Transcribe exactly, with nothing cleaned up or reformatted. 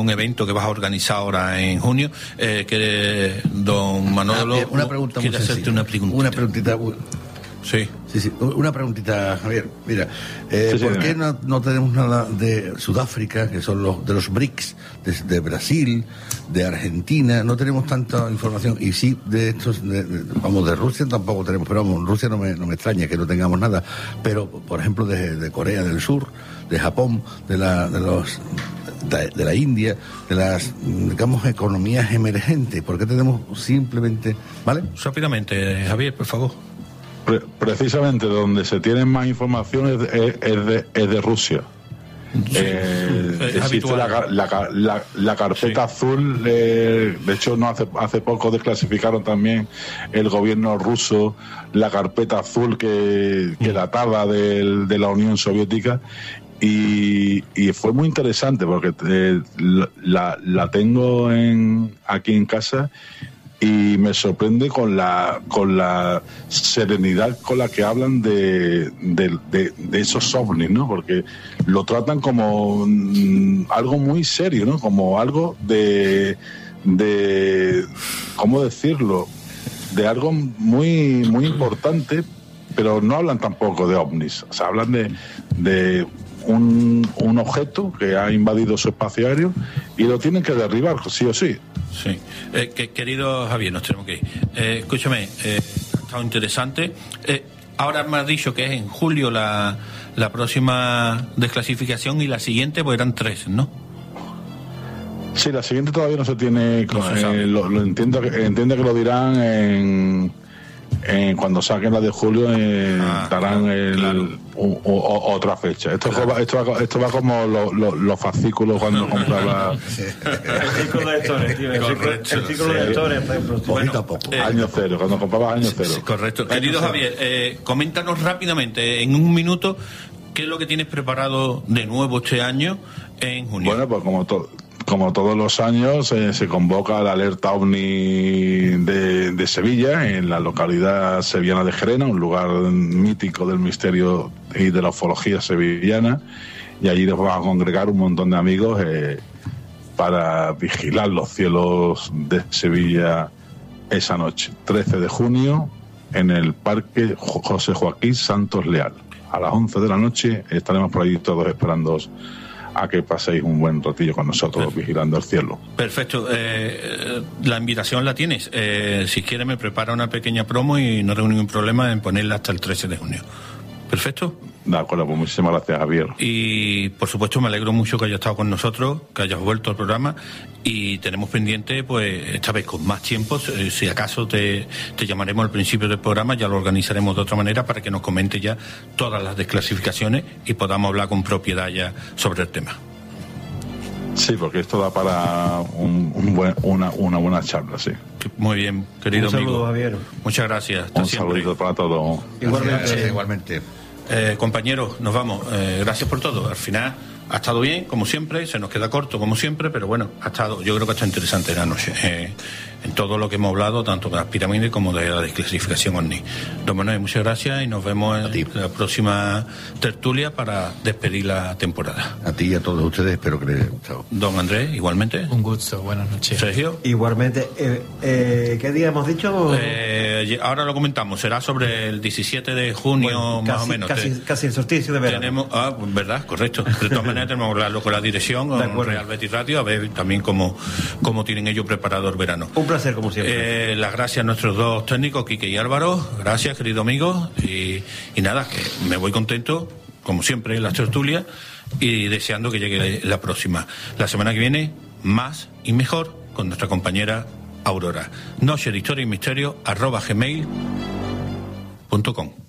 un evento que vas a organizar ahora en junio, eh, que don Manolo ah, una pregunta quiere muy hacerte una preguntita. Una preguntita. Sí. Sí, sí. Una preguntita, Javier. Mira, eh, sí, sí, ¿por qué dime. no, no tenemos nada de Sudáfrica, que son los de los BRICS, de, de Brasil, de Argentina? No tenemos tanta información. Y sí, de estos, de, de, vamos, de Rusia tampoco tenemos, pero vamos, Rusia no me, no me extraña que no tengamos nada. Pero, por ejemplo, de, de Corea del Sur, de Japón, de la, de los... De, de la India, de las, digamos, economías emergentes. ¿Por qué tenemos simplemente, ¿vale? Rápidamente, Javier, por favor. Pre- precisamente donde se tienen más información es, es, es, de, es de Rusia. Sí, eh, es existe la, la, la, la carpeta sí. azul, eh, de hecho no hace, hace poco desclasificaron también el gobierno ruso la carpeta azul que, que databa de, de la Unión Soviética. Y, y fue muy interesante porque eh, la, la tengo en, aquí en casa y me sorprende con la con la serenidad con la que hablan de, de, de, de esos ovnis, ¿no? Porque lo tratan como mm, algo muy serio, ¿no? Como algo de, de ¿cómo decirlo? De algo muy muy importante, pero no hablan tampoco de ovnis, o sea, hablan de, de Un, un objeto que ha invadido su espacio aéreo y lo tienen que derribar, sí o sí. Sí. Eh, que, querido Javier, nos tenemos que ir. Eh, escúchame, eh, ha estado interesante. Eh, ahora me has dicho que es en julio la, la próxima desclasificación y la siguiente, pues eran tres, ¿no? Sí, la siguiente todavía no se tiene. No se sabe. eh, lo, lo entiendo, que, entiendo que lo dirán en. Eh, cuando saquen la de julio eh, ah, darán claro, el, claro. O, o, otra fecha. Esto, claro. va, esto, va, esto va como lo, lo, los fascículos cuando compraba el ciclo de lectores, tío. El ciclo, el ciclo de lectores, por ejemplo. Poquito a poco. Eh, año cero, cuando comprabas año cero. Sí, correcto. Querido Javier, eh, coméntanos rápidamente, en un minuto, qué es lo que tienes preparado de nuevo este año en junio. Bueno, pues como todo. Como todos los años, eh, se convoca la alerta OVNI de, de Sevilla, en la localidad sevillana de Gerena, un lugar mítico del misterio y de la ufología sevillana, y allí nos vamos a congregar un montón de amigos eh, para vigilar los cielos de Sevilla esa noche, trece de junio, en el Parque José Joaquín Santos Leal. A las once de la noche estaremos por ahí todos esperándoos a que paséis un buen ratillo con nosotros. Perfecto. Vigilando el cielo. Perfecto. Eh, la invitación la tienes. Eh, si quieres me prepara una pequeña promo y no tengo ningún problema en ponerla hasta el trece de junio. Perfecto. De acuerdo, pues muchísimas gracias, Javier. Y por supuesto me alegro mucho que hayas estado con nosotros, que hayas vuelto al programa, y tenemos pendiente, pues esta vez con más tiempo, si acaso te, te llamaremos al principio del programa, ya lo organizaremos de otra manera para que nos comente ya todas las desclasificaciones y podamos hablar con propiedad ya sobre el tema. Sí, porque esto da para un, un buen, una, una buena charla, sí. Muy bien, querido un amigo. saludo, Javier. Muchas gracias. Hasta un siempre. saludito para todos. Igualmente. Gracias, igualmente. Eh, compañeros, nos vamos. Eh, gracias por todo. Al final ha estado bien, como siempre, se nos queda corto, como siempre, pero bueno, ha estado, yo creo que ha estado interesante la noche. Eh, en todo lo que hemos hablado, tanto de las pirámides como de la desclasificación OVNI. Don Manuel, muchas gracias y nos vemos en la próxima tertulia para despedir la temporada. A ti y a todos ustedes, espero que les haya gustado. Don Andrés, igualmente. Un gusto, buenas noches. Sergio. Igualmente. Eh, eh, ¿Qué día hemos dicho? Eh, ahora lo comentamos, será sobre el diecisiete de junio, bueno, más casi, o menos. Casi, casi el solsticio de verano. Tenemos, ah, verdad, correcto. De todas maneras tenemos que hablarlo con la dirección, con Real Betis Radio, a ver también cómo, cómo tienen ellos preparado el verano. Un placer, como siempre. Eh, las gracias a nuestros dos técnicos, Quique y Álvaro. Gracias, querido amigo. Y, y nada, que me voy contento, como siempre, en las tertulias y deseando que llegue la próxima. La semana que viene, más y mejor con nuestra compañera Aurora. Noche de Historia y Misterio, arroba gmail punto com.